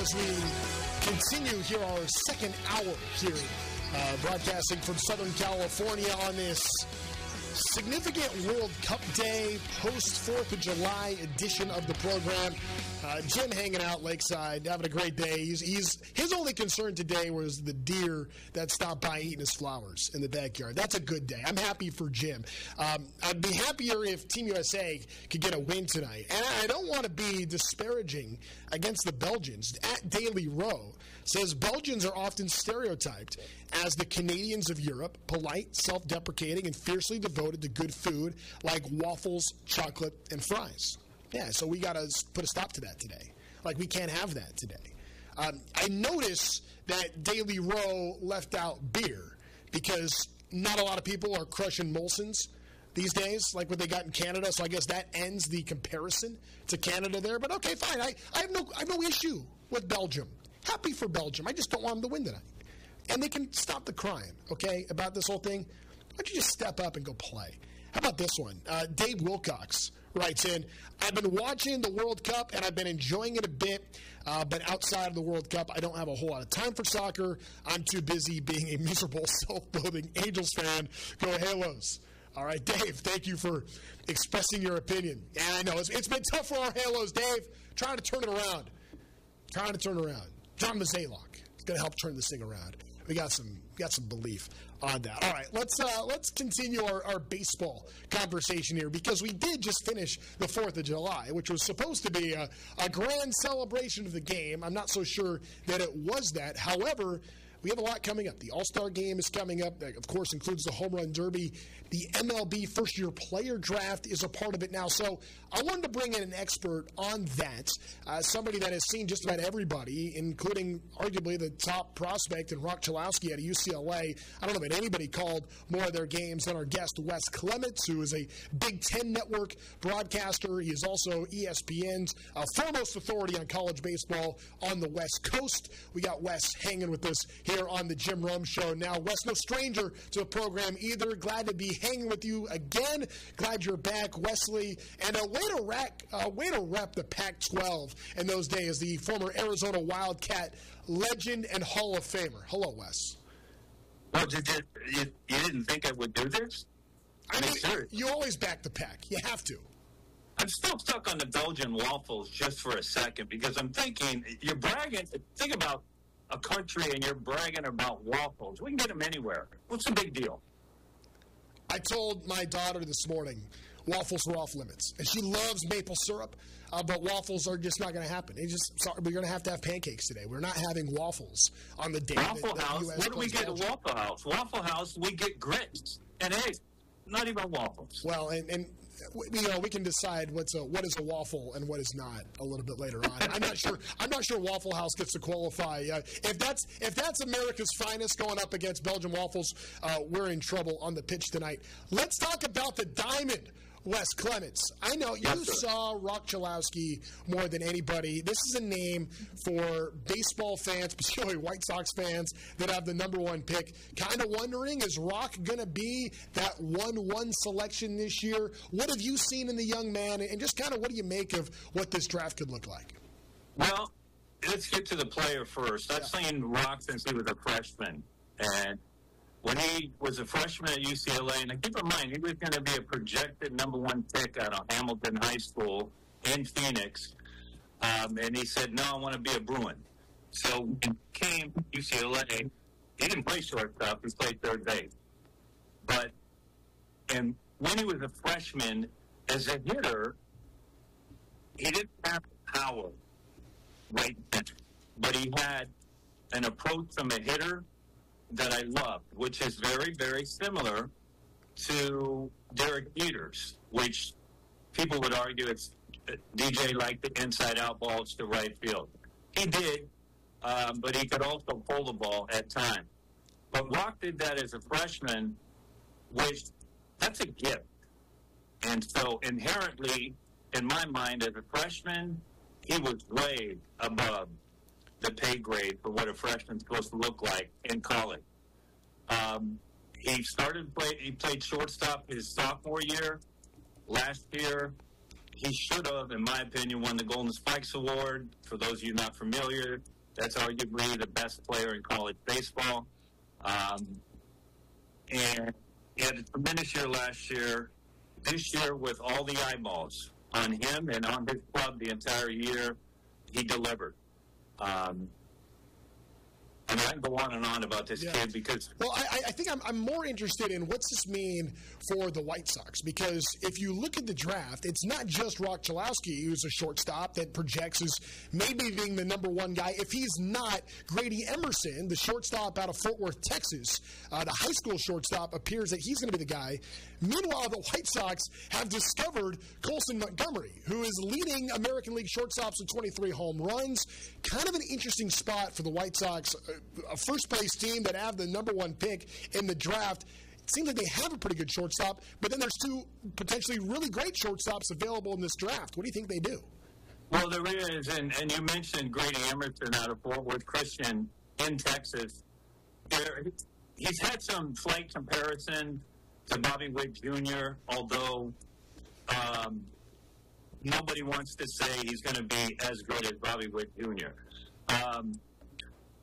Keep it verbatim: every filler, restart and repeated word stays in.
as we continue here our second hour here, uh, broadcasting from Southern California on this significant World Cup Day, post-fourth of July edition of the program. Uh, Jim hanging out lakeside, having a great day. He's, he's His only concern today was the deer that stopped by eating his flowers in the backyard. That's a good day. I'm happy for Jim. Um, I'd be happier if Team U S A could get a win tonight. And I don't want to be disparaging against the Belgians. At Daily Row says Belgians are often stereotyped as the Canadians of Europe, polite, self-deprecating, and fiercely devoted to good food like waffles, chocolate, and fries. Yeah, so we got to put a stop to that today. Like, we can't have that today. Um, I notice that Daily Row left out beer because not a lot of people are crushing Molson's these days, like what they got in Canada. So I guess that ends the comparison to Canada there. But okay, fine. I, I have no I have no issue with Belgium. Happy for Belgium. I just don't want them to win tonight. And they can stop the crying, okay, about this whole thing. Why don't you just step up and go play? How about this one? Uh, Dave Wilcox writes in, I've been watching the World Cup, and I've been enjoying it a bit, uh, but outside of the World Cup, I don't have a whole lot of time for soccer. I'm too busy being a miserable, self-loathing Angels fan. Go Halos. All right, Dave, thank you for expressing your opinion. And I know it's, it's been tough for our Halos, Dave. Trying to turn it around. Trying to turn it around. John Mazalok is going to help turn this thing around. We got some got some belief on that. All right, let's uh, let's continue our, our baseball conversation here because we did just finish the fourth of July, which was supposed to be a, a grand celebration of the game. I'm not so sure that it was that. However, we have a lot coming up. The All-Star Game is coming up. That, of course, includes the Home Run Derby. The M L B First-Year Player Draft is a part of it now. So I wanted to bring in an expert on that, uh, somebody that has seen just about everybody, including arguably the top prospect in Rock Chalowski at U C L A. I don't know that anybody called more of their games than our guest, Wes Clements, who is a Big Ten Network broadcaster. He is also E S P N's uh, foremost authority on college baseball on the West Coast. We got Wes hanging with us here here on the Jim Rome Show. Now, Wes, no stranger to the program either. Glad to be hanging with you again. Glad you're back, Wesley. And a way to rack, uh, way to rep the Pac twelve in those days, the former Arizona Wildcat legend and Hall of Famer. Hello, Wes. Well, did you, you, you didn't think I would do this? I mean, sure. You always back the Pac. You have to. I'm still stuck on the Belgian waffles just for a second because I'm thinking, you're bragging, think about a country and you're bragging about waffles. We can get them anywhere. What's the big deal? I told my daughter this morning waffles were off limits. And she loves maple syrup, uh, but waffles are just not going to happen. It's just, sorry, we're going to have to have pancakes today. We're not having waffles on the day Waffle that, that House, U S what do we get Belgium. at Waffle House? Waffle House, we get grits and eggs. Not even waffles. Well, and, and you know, we can decide what's a what is a waffle and what is not a little bit later on. I'm not sure. I'm not sure Waffle House gets to qualify. Uh, if that's if that's America's finest going up against Belgian waffles, uh, we're in trouble on the pitch tonight. Let's talk about the diamond. Wes Clements, I know you yes, saw Rock Chalowski more than anybody. This is a name for baseball fans, particularly White Sox fans, that have the number one pick. Kind of wondering, is Rock going to be that one one selection this year? What have you seen in the young man, and just kind of what do you make of what this draft could look like? Well, let's get to the player first. I've yeah. seen Rock since he was a freshman, and when he was a freshman at U C L A, and keep in mind, he was going to be a projected number one pick out of Hamilton High School in Phoenix, um, and he said, no, I want to be a Bruin. So when he came to U C L A, he didn't play shortstop, he played third base. But and when he was a freshman, as a hitter, he didn't have power right then, but he had an approach from a hitter that I loved, which is very, very similar to Derek Peters, which people would argue it's D J liked the inside-out balls to right field. He did, um, but he could also pull the ball at times. But Rock did that as a freshman, which that's a gift. And so inherently, in my mind, as a freshman, he was way above the pay grade for what a freshman's supposed to look like in college. Um, he started play. He played shortstop his sophomore year. Last year, he should have, in my opinion, won the Golden Spikes Award. For those of you not familiar, that's arguably the best player in college baseball. Um, and he had a tremendous year last year. This year, with all the eyeballs on him and on his club the entire year, he delivered. Um, I mean, I can go on and on about this yeah. kid because... Well, I, I think I'm, I'm more interested in what's this mean for the White Sox, because if you look at the draft, it's not just Rock Chalowski, who's a shortstop that projects as maybe being the number one guy. If he's not, Grady Emerson, the shortstop out of Fort Worth, Texas, uh, the high school shortstop, appears that he's going to be the guy. Meanwhile, the White Sox have discovered Colson Montgomery, who is leading American League shortstops with twenty-three home runs. Kind of an interesting spot for the White Sox, a first-place team that have the number one pick in the draft. It seems like they have a pretty good shortstop, but then there's two potentially really great shortstops available in this draft. What do you think they do? Well, there is, and, and you mentioned Grady Emerson out of Fort Worth Christian in Texas. There, he's had some slight comparison to Bobby Witt Junior, although um, nobody wants to say he's going to be as good as Bobby Witt Junior Um,